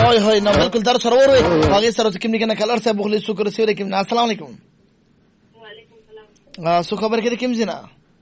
هاي هاي نو بالکل در سره وروي هغه سره چې کوم نه کلر صاحب خو له شکر سره کوم السلام علیکم. وعلیکم السلام. سو خبر کې کوم زینا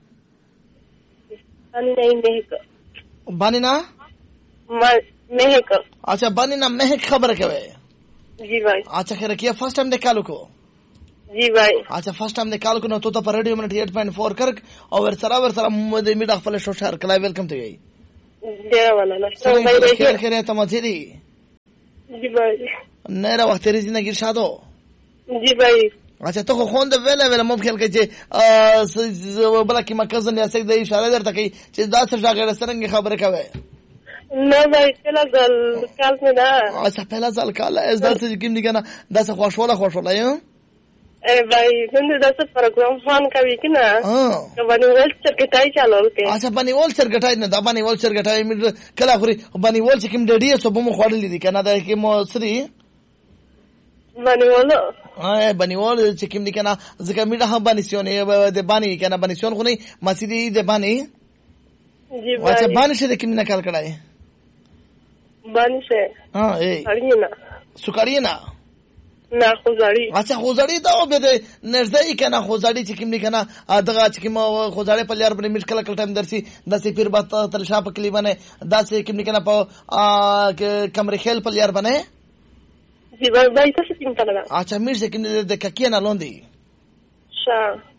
बानी बानीना महक. अच्छा बानीना महक खबर के जी भाई. अच्छा खैर किया फर्स्ट टाइम निकालो को जी भाई. अच्छा फर्स्ट टाइम निकाल को तो पर रेडियो मिनट 8.4 कर और सरा मुझे मिडा फले शोशर कला वेलकम टू गई देवा वाला ना भाई खैर खैर तम थी जी भाई. नेरा वक्त तेरी जिंदगी शादो जी भाई. अच्छा तो خوند ویله ممکن کې چې بلکې مکزن یا څنګه د اشاره درته کوي چې دا څه ځای سره خبره کوي نه भाई پهلا ځل کال نه دا अच्छा پهلا ځل کال از دا څه کوم دي کنه دا څه خوشاله یو اے भाई څنګه دا څه پروګرام فون کوي کنه باندې ول چرګټای چالو کې अच्छा باندې ول چرګټای نه دا باندې ول چرګټای مې کله خوري باندې ول چې کوم ډډی سو بم خوړلې دي کنه دا کې مو سری باندې ول بنیول چې کوم دي کنه ځکه میډه هم باندې سیونه د باندې کنه باندې سیون خو نه مسجدي د باندې جی भाई. अच्छा बानी से किम निकाल कड़ाए बानी से ए सुकारिए ना خوزاری. अच्छा خوزاری دا او به نزدې کنه خوزاری چې کوم کنه دغه چې کوم خوزاری په لار باندې مشکل کله ټایم درسي داسې پیر بات تل شاپ کلی باندې داسې کوم کنه په کمرې خیل په لار باندې जी भाई تاسو څنګه تلل. अच्छा میر سے کوم د ککیا نه لوندي شا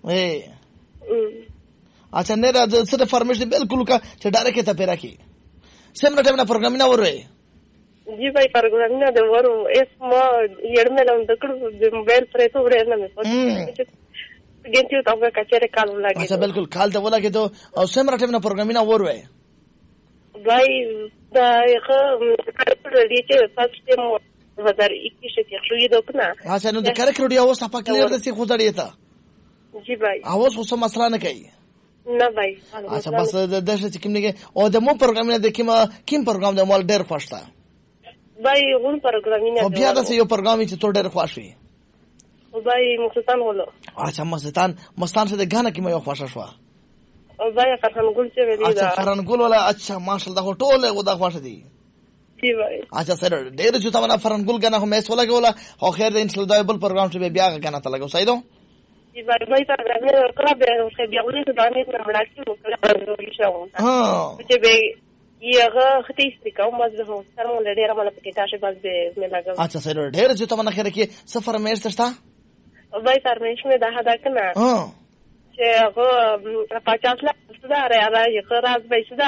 अच्छा نه را څه د فارمیشن بالکل کا چې ډایرکټ ته پیرا کی سم ټایم نه پروګرام نه وره जी भाई प्रोग्राम ना de वरो es ma yermelam de kru de mobil pre to bre na me pos gentiu ta ka chere kalu lagi. अच्छा बिल्कुल खाल त बोला के तो और सेम रटे ना प्रोग्राम ना वरो भाई da ye कर ली che फर्स्ट टाइम 2021 کې شوې دوکنه. अच्छा نو د کریکټ ډیو اوس په کلیر د سی خوځړی تا जी भाई اوس خو مسله نه کوي نه भाई. अच्छा बस د دشه کوم نه او د مو پروګرام نه د کیم پروګرام د مال ډیر خوښتا भाई غون پروګرام نه او بیا د یو پروګرام چې تو ډیر خوښي भाई مستان ولو. अच्छा مستان څه د غانه کې مې خوښه شو او भाई فرحان ګل چې ویلی دا. अच्छा فرحان ګل ولا अच्छा ماشاءالله دا ټوله ودا خوښه دي जी भाई. अच्छा सर ډیر چې تمنا فرحان ګل غانه هم مې ولا کوله او خیر د انشل دایبل پروګرام چې بیا غانه ته لګو سایدو जी भाई پروګرام نه کړه به اوسه بیا ولې باندې مړاکی وکړه شو چې به یغه ختی استقام مزه هو سره ولې ډیر مله پکې تاسو بس به مې لګو. अच्छा सर ډیر چې تمنا خیر کې سفر مې استشتا भाई فرمایش مې ده دا کنه چې هغه 50 لک صدا راځي یو راز به صدا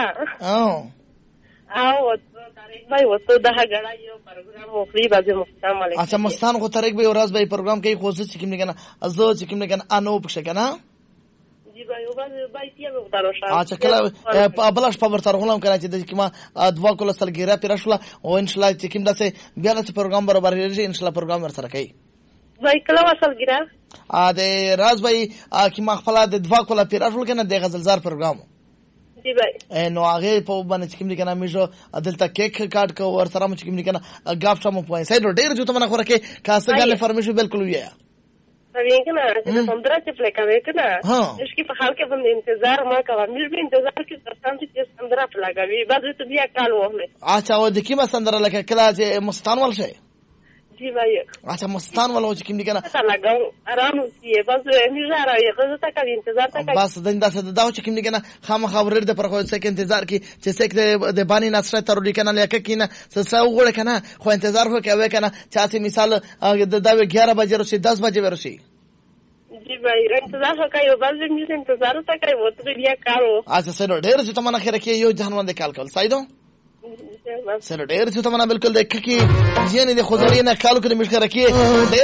او भाई वो तो दहा गड़ा यो प्रोग्राम ओखली बाजे मुस्तान वाले. अच्छा मस्तान को तरेक भाई और राज भाई प्रोग्राम के खोज से किम ने कहना अजो किम ने कहना अनोप से कहना जी भाई वो भाई तिया में उतारो शा. अच्छा कला बलाश पावर तार होलाम कहना चाहिए किमा दवा को लसल गिरा पिराशला ओ इंशाल्लाह किम दा से बियाला से प्रोग्राम बराबर रही इंशाल्लाह प्रोग्राम वर सर कई भाई कला वसल गिरा दे राज भाई किमा खपला दे दवा को ला पिराशल कहना दे गजलजार प्रोग्राम जी भाई نو هغه په باندې کوم دي کنه مې دلته کیک کاټ کو ور سره مې کوم دي کنه غاف شمو پوي سایډ ډیر جو تمنه خوره کې خاصه غاله فرمیشن بالکل ویا سوي کنه چې سمندر چې پلیکا وې کنه اسکی په حال کې باندې انتظار ما کا مې به انتظار کې ترسان چې سمندر پلاګوي بعد ته بیا کال وله. اچھا او د کیما سندر لکه کلا چې مستان ول شي जी भाई. अच्छा मस्तान वाला چې کوم دي کنه لګاو آرام سي بس مې زاره یې غزه تا کوي انتظار تا کوي بس دنده څه دا چې کوم دي کنه خامہ خبر دې پر خو څه کې انتظار کی چې څه د بانی نصر تر دې کنه لیکه کینه څه وګړه کنه خو انتظار هو کوي کنه چې مثال د 11 بجې رسي 10 بجې ورسي जी भाई انتظار کوي بس مې انتظار تا کوي وته بیا کارو. अच्छा सर ډېر چې تمنه خیر کې یو جهان باندې کال کول سایدو سر ډېر چې تمنه بالکل د ککی ځینې د خوځړې نه کال کړي مشکره کې